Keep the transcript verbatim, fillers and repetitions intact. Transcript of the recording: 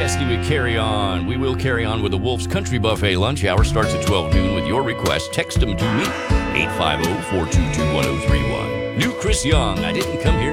Destiny with Carry On. We will carry on with the Wolf's Country Buffet lunch hour. Starts at twelve noon with your request. Text them to me, eight five zero, four two two, one zero three one. New Chris Young, I didn't come here